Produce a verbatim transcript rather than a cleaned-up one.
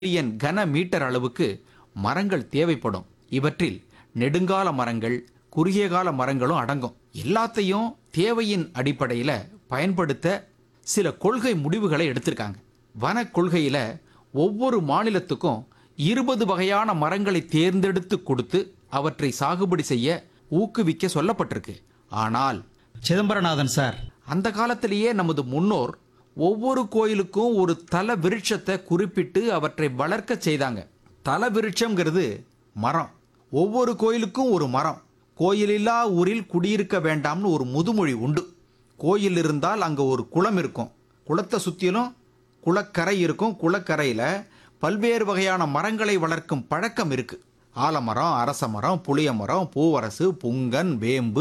Million கன metre அளவுக்கு மரங்கள் தேவைப்படும். இவற்றில் நெடுங்கால மரங்கள், குறுகிய கால மரங்களும் அடங்கும். எல்லாத்தையும் தேவையின் அடிப்படையில் பயன்படுத்த சில கொள்கை முடிவுகளை எடுத்திருக்காங்க. வன கொள்கையில ஒவ்வொரு மாநிலத்துக்கும் இருபது வகையான மரங்களை தேர்ந்தெடுத்து கொடுத்து அவற்றை சாகுபடி செய்ய ஊக்குவிக்க சொல்லப்பட்டிருக்கு. ஆனால் சிதம்பரநாதன் சார், அந்த காலத்திலேயே நமது முன்னோர் ஒவ்வொரு கோயிலுக்கும் ஒரு தல விருட்சத்தை குறிப்பிட்டு அவற்றை வளர்க்க செய்தாங்க. தல விருட்சம்ங்கிறது மரம். ஒவ்வொரு கோயிலுக்கும் ஒரு மரம். கோயிலில்லா ஊரில் குடியிருக்க வேண்டாம்னு ஒரு முதுமொழி உண்டு. கோயில் இருந்தால் அங்கே ஒரு குளம் இருக்கும். குளத்தை சுற்றிலும் குளக்கரை இருக்கும். குளக்கரையில் பல்வேறு வகையான மரங்களை வளர்க்கும் பழக்கம் இருக்கு. ஆலமரம், அரச மரம், புளிய மரம், பூவரசு, புங்கன், வேம்பு,